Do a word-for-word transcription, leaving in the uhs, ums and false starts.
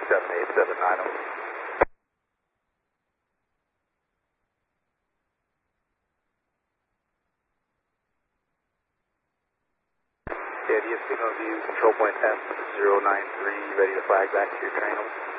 seven eight seven nine zero. Yeah, D S signal view, control point ten, zero nine three, ready to flag back to your train.